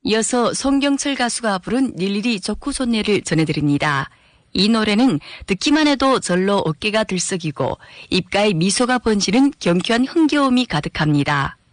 이어서 송경철 가수가 부른 릴리리 좋고 좋네를 전해드립니다. 이 노래는 듣기만 해도 절로 어깨가 들썩이고 입가에 미소가 번지는 경쾌한 흥겨움이 가득합니다.